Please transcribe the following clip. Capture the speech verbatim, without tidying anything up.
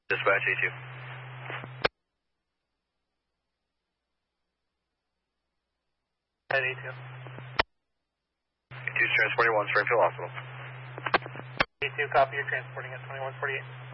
Dispatch A two. At A two. A two's transporting one, Springfield Hospital. A two, copy, you're transporting at twenty-one forty-eight.